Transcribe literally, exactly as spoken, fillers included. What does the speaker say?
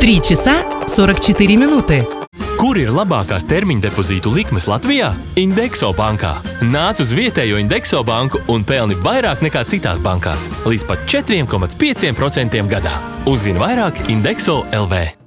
три часа сорок четыре минуты. Kur ir labākās termiņdepozītu likmes Latvijā? Indexo bankā. Nāc uz vietējo Indexo banku un pelni vairāk nekā citās bankās. Līdz pat četri komats pieci procenti gadā. Uzzini vairāk Indexo L V.